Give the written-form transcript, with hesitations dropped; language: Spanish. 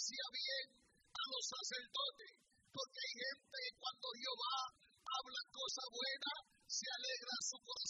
hacía bien a los sacerdotes, porque hay gente que cuando Jehová habla cosas buenas, se alegra su corazón.